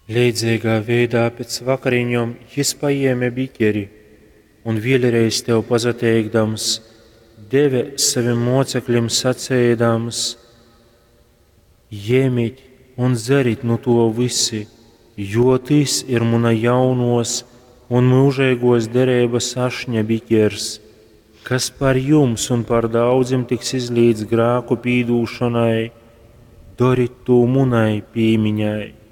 Līdzīgā veidā pēc vakariņām jis paēma biķeri un vēlreiz tev pazateikdams, deve saviem mocekļiem sacēdams: Ņemiet un dzeriet no to visi, jo tas ir mana jaunos un mūžīgos derības ašņa biķers, kas par jums un par daudziem tiks izlīdz grēku pīdūšanai, dariet to manai piemiņai.